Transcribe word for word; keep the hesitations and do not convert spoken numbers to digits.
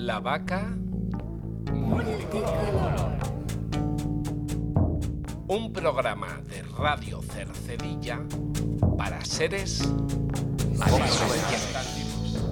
La vaca multicolor. Un programa de Radio Cercedilla para seres con